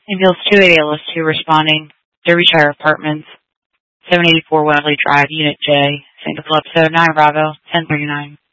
Ambulance 280 LS2 responding. Derbyshire Apartments, 784 Webley Drive, Unit J, St. Calypso, 9 Bravo, 1039.